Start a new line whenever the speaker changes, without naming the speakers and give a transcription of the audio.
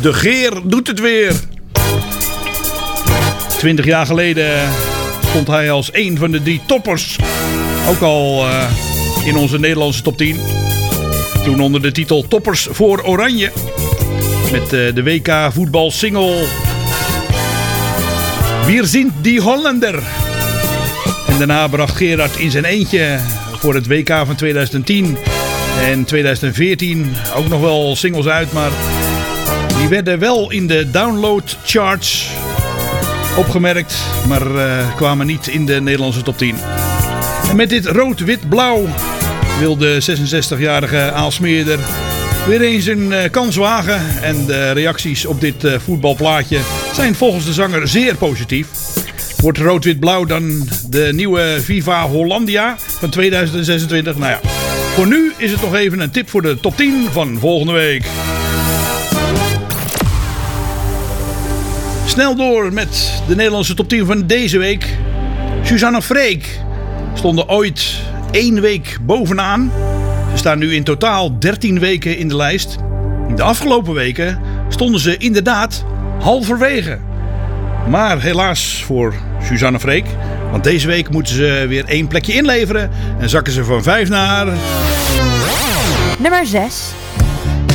De Geer doet het weer. 20 jaar geleden stond hij als een van de 3 toppers. Ook al in onze Nederlandse top 10. Toen onder de titel Toppers voor Oranje. Met de WK voetbal single Wir sind die Hollander. En daarna bracht Gerard in zijn eentje voor het WK van 2010 en 2014 ook nog wel singles uit. Maar die werden wel in de download charts opgemerkt, maar kwamen niet in de Nederlandse top 10. En met dit rood-wit-blauw wil de 66-jarige Aalsmeerder weer eens een kans wagen. En de reacties op dit voetbalplaatje zijn volgens de zanger zeer positief. Wordt rood-wit-blauw dan de nieuwe Viva Hollandia van 2026? Nou ja, voor nu is het nog even een tip voor de top 10 van volgende week. Snel door met de Nederlandse top 10 van deze week. Suzanne Freek stonden ooit 1 week bovenaan. Ze staan nu in totaal 13 weken in de lijst. In de afgelopen weken stonden ze inderdaad halverwege. Maar helaas voor Suzanne Freek. Want deze week moeten ze weer 1 plekje inleveren. En zakken ze van 5 naar...
Nummer 6.